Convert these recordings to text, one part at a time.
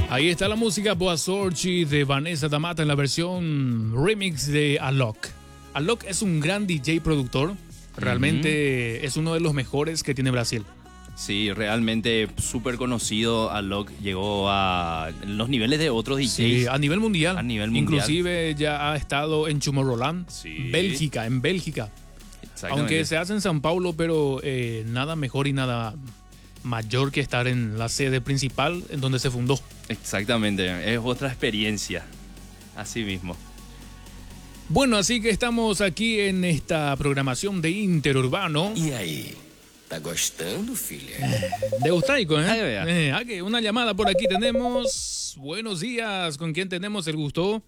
Ahí está la música Boa Sorte de Vanessa da Mata en la versión remix de Alok. Alok es un gran DJ productor. Realmente es uno de los mejores que tiene Brasil. Sí, realmente súper conocido. Alok llegó a los niveles de otros DJs. Sí, a nivel mundial. A nivel mundial. Inclusive ya ha estado en Tomorrowland, Sí. Bélgica, en Bélgica. Exactamente. Aunque se hace en São Paulo, pero nada mejor y nada mayor que estar en la sede principal en donde se fundó. Exactamente, es otra experiencia. Así mismo. Bueno, así que estamos aquí en esta programación de Interurbano. E aí, tá gostando, filha? De Gustaico, ¿eh? Ahí vea. Aquí, una llamada por aquí tenemos. Buenos días, ¿con quién tenemos el gusto?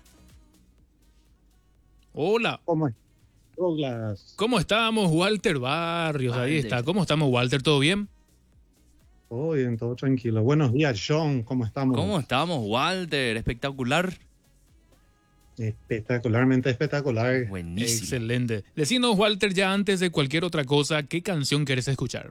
Hola, ¿Cómo es? Douglas, ¿cómo estamos? Walter Barrios, ahí Walter. está. ¿Cómo estamos, Walter? ¿Todo bien? todo bien, todo tranquilo. Buenos días, John, ¿cómo estamos? ¿Cómo estamos, Walter? Espectacular. Espectacularmente espectacular. Buenísimo. Excelente. Decinos, Walter, ya antes de cualquier otra cosa, ¿qué canción querés escuchar?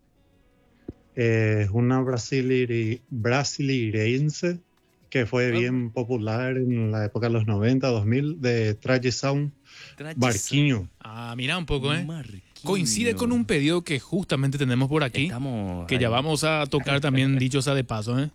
Es una brasileirense que fue bien popular en la época de los 90, 2000, de Tradição Barquinho. Ah, mira un poco, ¿eh? Marquinhos. Coincide con un pedido que justamente tenemos por aquí, Estamos que ahí. ya vamos a tocar también, dicho sea de paso, ¿eh?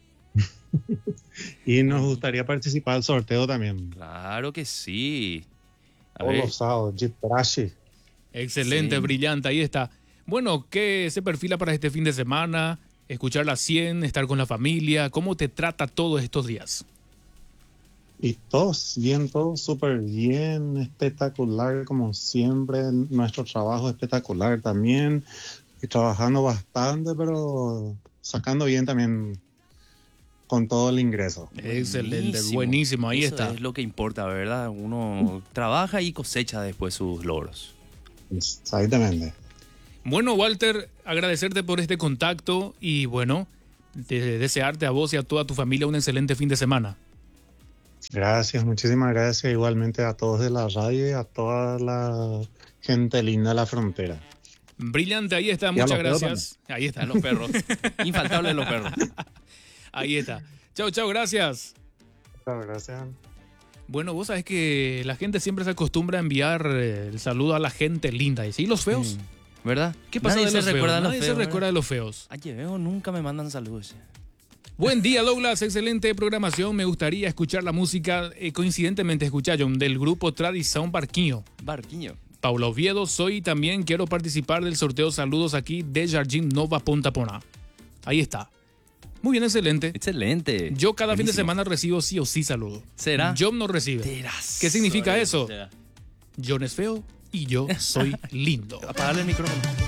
Y nos gustaría participar del sorteo también. Claro que sí. A Todos ver, los sábados, Jeep Trash. Excelente, Sí. brillante, ahí está. Bueno, ¿qué se perfila para este fin de semana? Escuchar la 100, estar con la familia. ¿Cómo te trata todos estos días? Y todos bien, todo súper bien, espectacular como siempre. Nuestro trabajo espectacular también. Y trabajando bastante, pero sacando bien también con todo el ingreso. Excelente, buenísimo, ahí Eso está. es lo que importa, ¿verdad? Uno trabaja y cosecha después sus logros. Exactamente. Bueno, Walter, agradecerte por este contacto y bueno, desearte a vos y a toda tu familia un excelente fin de semana. Gracias, muchísimas gracias igualmente a todos de la radio y a toda la gente linda de la frontera. Brillante, ahí está, Y a muchas los perros gracias. Ahí A están los perros. Infaltables los perros. Ahí está. Chao, chao, gracias. Muchas gracias. Bueno, vos sabés que la gente siempre se acostumbra a enviar el saludo a la gente linda. ¿Y sí, los feos? ¿Verdad? ¿Qué pasa Nadie de se los feos? recuerda de los Nadie se feos, recuerda ¿verdad? de los feos. Ay, veo, nunca me mandan saludos. Buen día, Douglas. Excelente programación. Me gustaría escuchar la música, coincidentemente escuchar, John, del grupo Tradição Barquinho. Barquiño. Paula Oviedo, soy y también quiero participar del sorteo. Saludos aquí de Jardim Nova Ponta Poná. Ahí está. Muy bien, excelente. Excelente. Yo cada fin de Buenísimo. semana recibo sí o sí saludo. ¿Será? John no recibe. Serás. ¿Qué significa Oye, eso? será. John es feo y yo soy lindo. Apagarle el micrófono.